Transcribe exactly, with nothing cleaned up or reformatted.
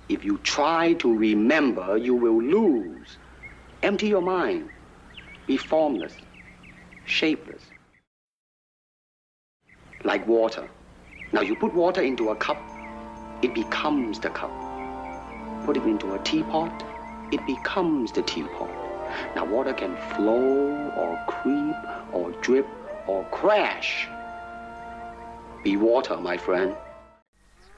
If you try to remember, you will lose. Empty your mind. Be formless, shapeless. Like water. Now you put water into a cup, it becomes the cup. Put it into a teapot, it becomes the teapot. Now water can flow or creep or drip or crash. Be water, my friend.